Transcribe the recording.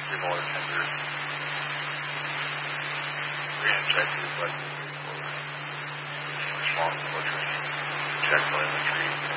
similar tender. Reinjected like for small portrait. Check telemetry.